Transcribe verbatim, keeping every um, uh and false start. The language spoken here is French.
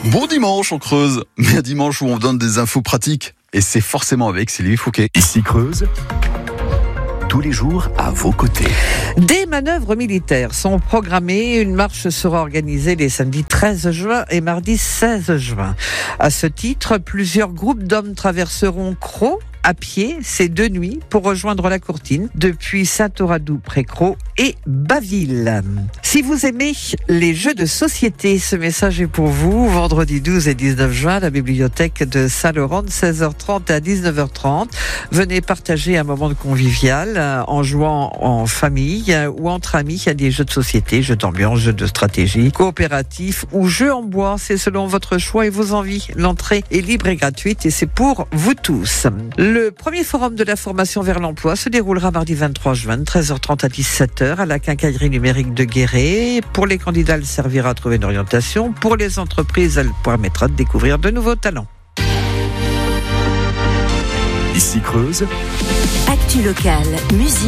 Bon dimanche en Creuse, mais un dimanche où on donne des infos pratiques. Et c'est forcément avec Sylvie Fouquet. Ici Creuse, tous les jours à vos côtés. Des manœuvres militaires sont programmées. Une marche sera organisée les samedis treize juin et mardi seize juin. À ce titre, plusieurs groupes d'hommes traverseront Crau à pied ces deux nuits pour rejoindre la Courtine depuis Saint-Auradou-près-Crau et Baville. Si vous aimez les jeux de société, ce message est pour vous. Vendredi douze et dix-neuf juin, à la bibliothèque de Saint-Laurent de seize heures trente à dix-neuf heures trente. Venez partager un moment de convivial en jouant en famille ou entre amis. Il y a des jeux de société, jeux d'ambiance, jeux de stratégie, coopératifs ou jeux en bois. C'est selon votre choix et vos envies. L'entrée est libre et gratuite et c'est pour vous tous. Le premier forum de la formation vers l'emploi se déroulera mardi vingt-trois juin, de treize heures trente à dix-sept heures, à la quincaillerie numérique de Guéret. Pour les candidats, elle servira à trouver une orientation. Pour les entreprises, elle permettra de découvrir de nouveaux talents. Ici Creuse, Actu locale, musique.